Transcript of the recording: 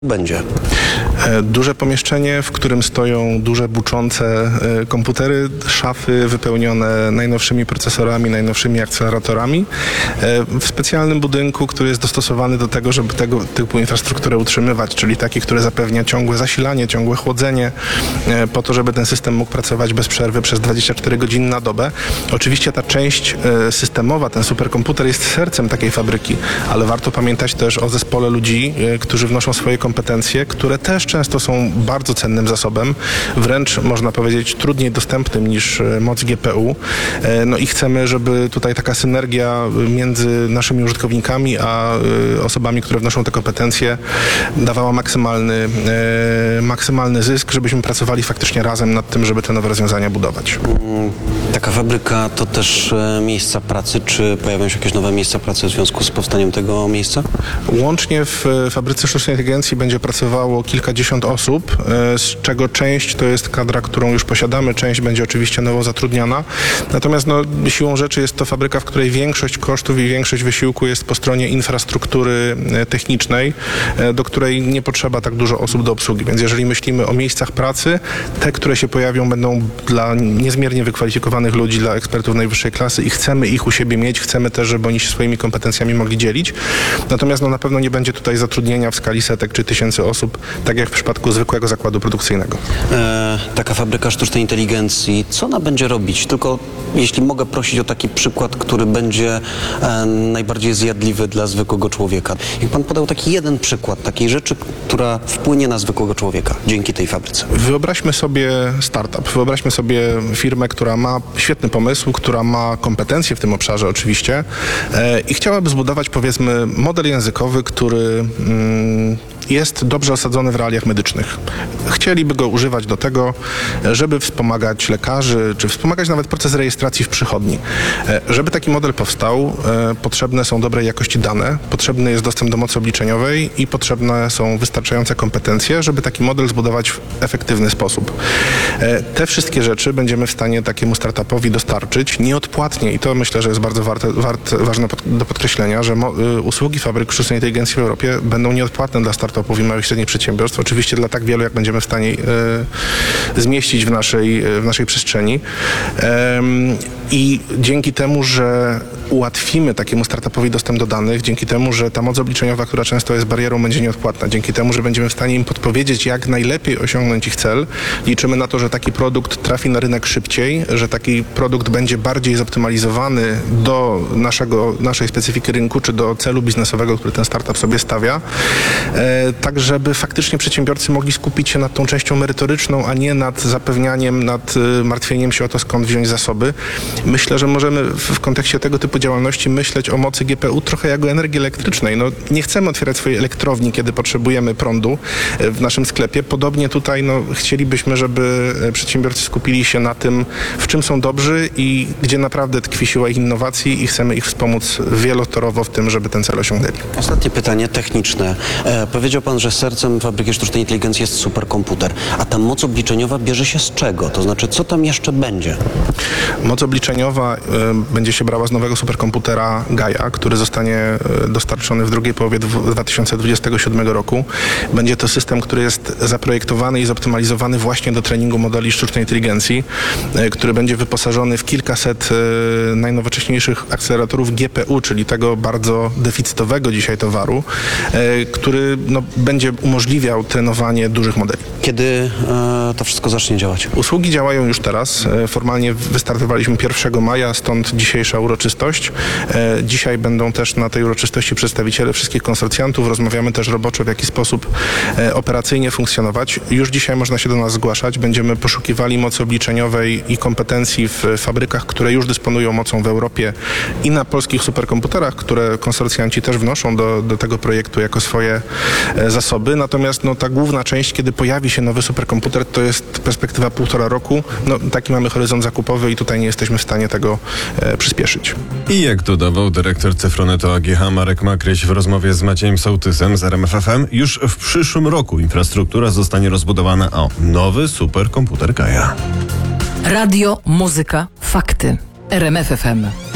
Będzie. Duże pomieszczenie, w którym stoją duże buczące komputery, szafy wypełnione najnowszymi procesorami, najnowszymi akceleratorami w specjalnym budynku, który jest dostosowany do tego, żeby tego typu infrastrukturę utrzymywać, czyli taki, który zapewnia ciągłe zasilanie, ciągłe chłodzenie, po to, żeby ten system mógł pracować bez przerwy przez 24 godziny na dobę. Oczywiście ta część systemowa, ten superkomputer jest sercem takiej fabryki, ale warto pamiętać też o zespole ludzi, którzy wnoszą swoje kompetencje, które też często są bardzo cennym zasobem, wręcz można powiedzieć trudniej dostępnym niż moc GPU. No i chcemy, żeby tutaj taka synergia między naszymi użytkownikami a osobami, które wnoszą te kompetencje, dawała maksymalny zysk, żebyśmy pracowali faktycznie razem nad tym, żeby te nowe rozwiązania budować. Taka fabryka to też miejsca pracy. Czy pojawią się jakieś nowe miejsca pracy w związku z powstaniem tego miejsca? Łącznie w fabryce sztucznej inteligencji będzie pracowało kilkadziesiąt osób, z czego część to jest kadra, którą już posiadamy, część będzie oczywiście nowo zatrudniana. Natomiast siłą rzeczy jest to fabryka, w której większość kosztów i większość wysiłku jest po stronie infrastruktury technicznej, do której nie potrzeba tak dużo osób do obsługi. Więc jeżeli myślimy o miejscach pracy, te, które się pojawią, będą dla niezmiernie wykwalifikowanych ludzi, dla ekspertów najwyższej klasy i chcemy ich u siebie mieć, chcemy też, żeby oni się swoimi kompetencjami mogli dzielić. Natomiast na pewno nie będzie tutaj zatrudnienia w skali setek czy tysięcy osób, tak jak w przypadku zwykłego zakładu produkcyjnego. Taka fabryka sztucznej inteligencji, co ona będzie robić? Tylko jeśli mogę prosić o taki przykład, który będzie najbardziej zjadliwy dla zwykłego człowieka. Jak pan podał taki jeden przykład takiej rzeczy, która wpłynie na zwykłego człowieka dzięki tej fabryce. Wyobraźmy sobie startup, wyobraźmy sobie firmę, która ma świetny pomysł, która ma kompetencje w tym obszarze oczywiście i chciałaby zbudować, powiedzmy, model językowy, który jest dobrze osadzony w realiach medycznych. Chcieliby go używać do tego, żeby wspomagać lekarzy, czy wspomagać nawet proces rejestracji w przychodni. Żeby taki model powstał, potrzebne są dobrej jakości dane, potrzebny jest dostęp do mocy obliczeniowej i potrzebne są wystarczające kompetencje, żeby taki model zbudować w efektywny sposób. Te wszystkie rzeczy będziemy w stanie takiemu startupowi dostarczyć nieodpłatnie i to myślę, że jest bardzo ważne do podkreślenia, że usługi fabryk sztucznej inteligencji w Europie będą nieodpłatne dla startupów i małych i średnich przedsiębiorstw. Oczywiście dla tak wielu, jak będziemy w stanie zmieścić w naszej przestrzeni. I dzięki temu, że ułatwimy takiemu startupowi dostęp do danych, dzięki temu, że ta moc obliczeniowa, która często jest barierą, będzie nieodpłatna, dzięki temu, że będziemy w stanie im podpowiedzieć, jak najlepiej osiągnąć ich cel, liczymy na to, że taki produkt trafi na rynek szybciej, że taki produkt będzie bardziej zoptymalizowany do naszej specyfiki rynku, czy do celu biznesowego, który ten startup sobie stawia, tak żeby faktycznie przedsiębiorcy mogli skupić się nad tą częścią merytoryczną, a nie nad zapewnianiem, nad martwieniem się o to, skąd wziąć zasoby. Myślę, że możemy w kontekście tego typu działalności myśleć o mocy GPU trochę jak o energii elektrycznej. Nie chcemy otwierać swojej elektrowni, kiedy potrzebujemy prądu w naszym sklepie. Podobnie tutaj chcielibyśmy, żeby przedsiębiorcy skupili się na tym, w czym są dobrzy i gdzie naprawdę tkwi siła ich innowacji i chcemy ich wspomóc wielotorowo w tym, żeby ten cel osiągnęli. Ostatnie pytanie techniczne. Powiedział pan, że sercem fabryki sztucznej inteligencji jest superkomputer. A ta moc obliczeniowa bierze się z czego? To znaczy, co tam jeszcze będzie? Moc obliczeniowa będzie się brała z nowego superkomputera Gaia, który zostanie dostarczony w drugiej połowie 2027 roku. Będzie to system, który jest zaprojektowany i zoptymalizowany właśnie do treningu modeli sztucznej inteligencji, który będzie wyposażony w kilkaset najnowocześniejszych akceleratorów GPU, czyli tego bardzo deficytowego dzisiaj towaru, który będzie umożliwiał trenowanie dużych modeli. Kiedy to wszystko zacznie działać? Usługi działają już teraz. Formalnie wystartowaliśmy 1 maja, stąd dzisiejsza uroczystość. Dzisiaj będą też na tej uroczystości przedstawiciele wszystkich konsorcjantów. Rozmawiamy też roboczo, w jaki sposób operacyjnie funkcjonować. Już dzisiaj można się do nas zgłaszać. Będziemy poszukiwali mocy obliczeniowej i kompetencji w fabrykach, które już dysponują mocą w Europie i na polskich superkomputerach, które konsorcjanci też wnoszą do tego projektu jako swoje zasoby. Natomiast ta główna część, kiedy pojawi się nowy superkomputer, to jest perspektywa 1,5 roku. Taki mamy horyzont zakupowy i tutaj nie jesteśmy w stanie tego przyspieszyć. I jak dodawał dyrektor Cyfronetu AGH Marek Makryś w rozmowie z Maciejem Sołtysem z RMF FM, już w przyszłym roku infrastruktura zostanie rozbudowana o nowy superkomputer Gaia. Radio, muzyka, fakty. RMF FM.